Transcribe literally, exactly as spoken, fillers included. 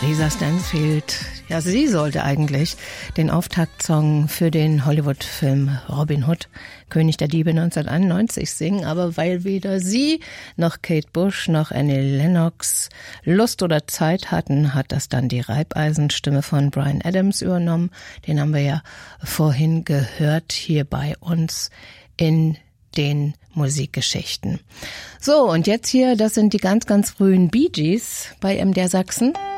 Lisa Stansfield, ja, sie sollte eigentlich den Auftaktsong für den Hollywood-Film Robin Hood, König der Diebe neunzehnhunderteinundneunzig singen, aber weil weder sie noch Kate Bush noch Annie Lennox Lust oder Zeit hatten, hat das dann die Reibeisenstimme von Bryan Adams übernommen. Den haben wir ja vorhin gehört hier bei uns in den Musikgeschichten. So, und jetzt hier, das sind die ganz, ganz frühen Bee Gees bei M D R Sachsen.